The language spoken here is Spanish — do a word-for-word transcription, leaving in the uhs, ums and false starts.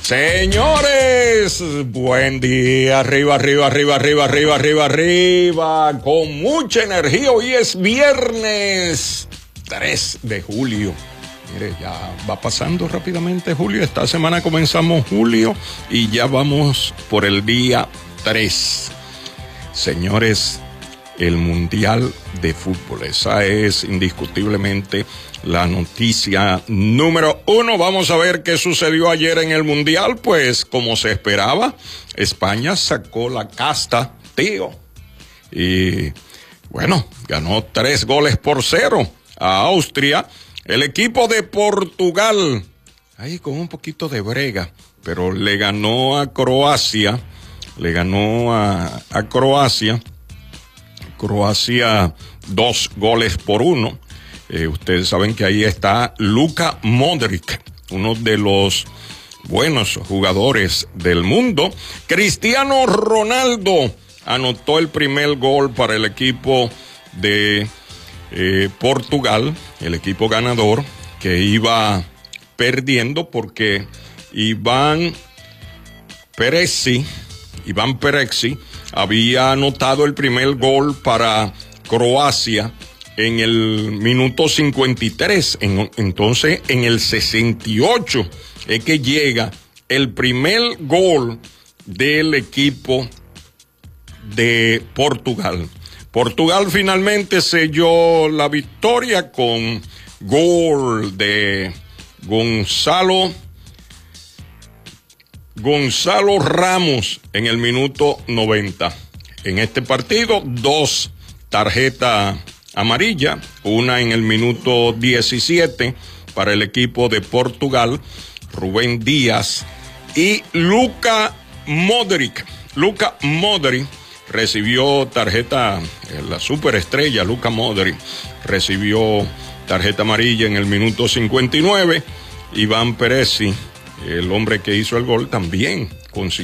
Señores, buen día, arriba, arriba, arriba, arriba, arriba, arriba, arriba, con mucha energía. Hoy es viernes tres de julio. Mire, ya va pasando rápidamente julio. Esta semana comenzamos julio y ya vamos por el día tres. Señores, el Mundial de Fútbol, esa es indiscutiblemente la noticia número uno. Vamos a ver qué sucedió ayer en el Mundial. Pues como se esperaba, España sacó la casta, tío. Y bueno, ganó tres goles por cero a Austria. El equipo de Portugal, ahí con un poquito de brega, pero le ganó a Croacia. Le ganó a, a Croacia. Croacia dos goles por uno. Eh, ustedes saben que ahí está Luka Modric, uno de los buenos jugadores del mundo. Cristiano Ronaldo anotó el primer gol para el equipo de eh, Portugal, el equipo ganador, que iba perdiendo porque Iván Perezi, Iván Perezi había anotado el primer gol para Croacia en el minuto cincuenta y tres, en, entonces en el sesenta y ocho es que llega el primer gol del equipo de Portugal. Portugal finalmente selló la victoria con gol de Gonzalo Gonzalo Ramos en el minuto noventa. En este partido, dos tarjetas amarillas, una en el minuto diecisiete para el equipo de Portugal, Rubén Díaz, y Luka Modric. Luka Modric recibió tarjeta, la superestrella Luka Modric recibió tarjeta amarilla en el minuto cincuenta y nueve. Iván Perezi, el hombre que hizo el gol, también consiguió